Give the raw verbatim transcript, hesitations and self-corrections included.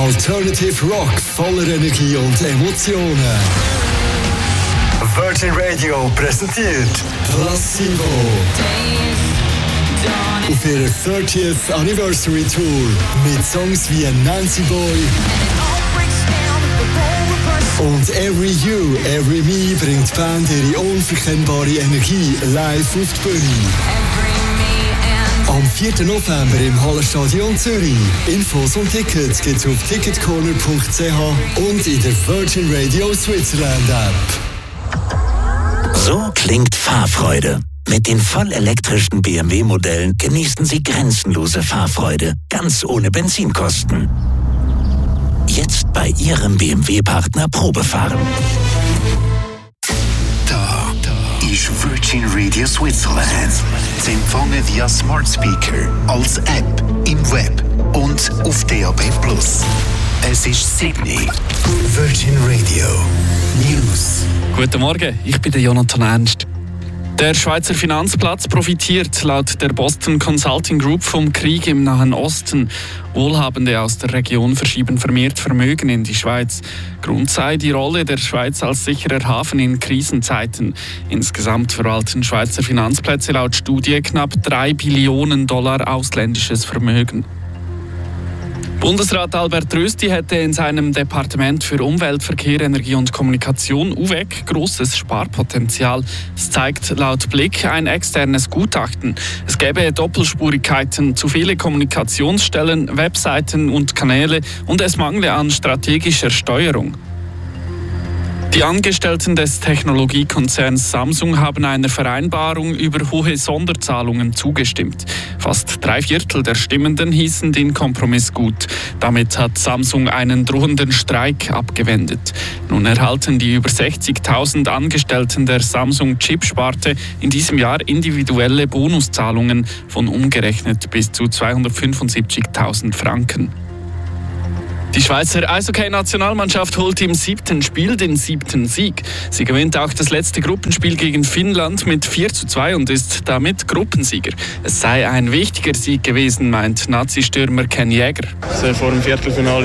Alternative Rock voller Energie und Emotionen. Virgin Radio präsentiert Placebo. Auf ihrer thirtieth Anniversary Tour mit Songs wie Nancy Boy und Every You, Every Me bringt die Band ihre unverkennbare Energie live auf die Bühne. Am vierten November im Hallenstadion Zürich. Infos und Tickets gibt's auf ticketcorner punkt c h und in der Virgin Radio Switzerland App. So klingt Fahrfreude. Mit den vollelektrischen B M W-Modellen genießen Sie grenzenlose Fahrfreude, ganz ohne Benzinkosten. Jetzt bei Ihrem B M W-Partner Probefahren. Da ist Virgin Radio Switzerland. Sie empfangen via Smart Speaker, als App, im Web und auf D A B plus. Es ist Sydney. Virgin Radio News. Guten Morgen, ich bin der Jonathan Ernst. Der Schweizer Finanzplatz profitiert laut der Boston Consulting Group vom Krieg im Nahen Osten. Wohlhabende aus der Region verschieben vermehrt Vermögen in die Schweiz. Grund sei die Rolle der Schweiz als sicherer Hafen in Krisenzeiten. Insgesamt verwalten Schweizer Finanzplätze laut Studie knapp drei Billionen Dollar ausländisches Vermögen. Bundesrat Albert Rösti hätte in seinem Departement für Umwelt, Verkehr, Energie und Kommunikation U V E C großes Sparpotenzial. Es zeigt laut Blick ein externes Gutachten. Es gäbe Doppelspurigkeiten, zu viele Kommunikationsstellen, Webseiten und Kanäle und es mangle an strategischer Steuerung. Die Angestellten des Technologiekonzerns Samsung haben einer Vereinbarung über hohe Sonderzahlungen zugestimmt. Fast drei Viertel der Stimmenden hießen den Kompromiss gut. Damit hat Samsung einen drohenden Streik abgewendet. Nun erhalten die über sechzigtausend Angestellten der Samsung-Chip-Sparte in diesem Jahr individuelle Bonuszahlungen von umgerechnet bis zu zweihundertfünfundsiebzigtausend Franken. Die Schweizer Eishockey-Nationalmannschaft holt im siebten Spiel den siebten Sieg. Sie gewinnt auch das letzte Gruppenspiel gegen Finnland mit vier zu zwei und ist damit Gruppensieger. Es sei ein wichtiger Sieg gewesen, meint Nazi-Stürmer Ken Jäger. Also vor dem Viertelfinale